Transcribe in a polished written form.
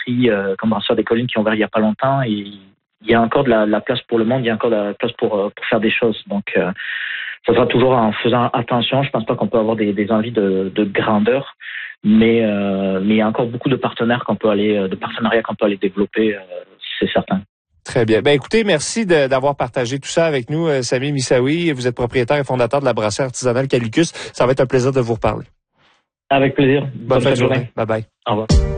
brasseries comme Brasseurs des Collines qui ont ouvert il y a pas longtemps, et il y a encore de la place pour le monde, il y a encore de la place pour faire des choses. Donc ça sera toujours en faisant attention. Je pense pas qu'on peut avoir des envies de grandeur, mais il y a encore beaucoup de partenariats qu'on peut aller développer, c'est certain. Très bien. Ben écoutez, merci d'avoir partagé tout ça avec nous, Sami Missaoui. Vous êtes propriétaire et fondateur de la brasserie artisanale Calicus. Ça va être un plaisir de vous reparler. Avec plaisir. Bonne fin de journée. Bye bye. Au revoir.